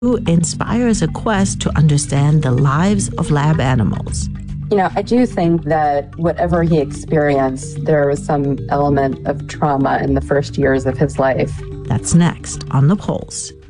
inspires a quest to understand the lives of lab animals. I do think that whatever he experienced, there was some element of trauma in the first years of his life. That's next on The Pulse.